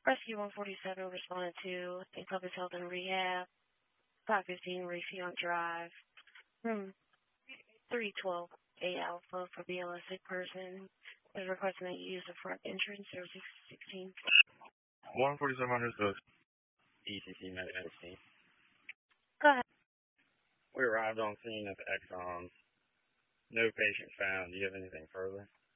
Rescue 147 responded to a club is held in rehab, 515 Rayfield Drive, room 312, A Alpha for BLS sick person. Is requesting that you use the front entrance, 0616. 147 understood. ECC Med 16. Go ahead. We arrived on scene at the Exxon. No patient found. Do you have anything further?